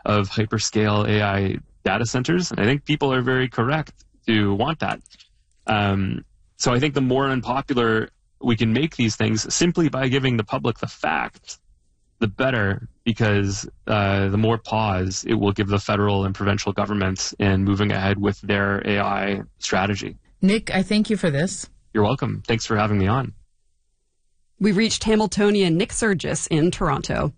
of hyperscale AI data centers. And I think people are very correct to want that. So I think the more unpopular we can make these things simply by giving the public the facts, the better, because the more pause it will give the federal and provincial governments in moving ahead with their AI strategy. Nick, I thank you for this. You're welcome. Thanks for having me on. We reached Hamiltonian Nick Surgis in Toronto.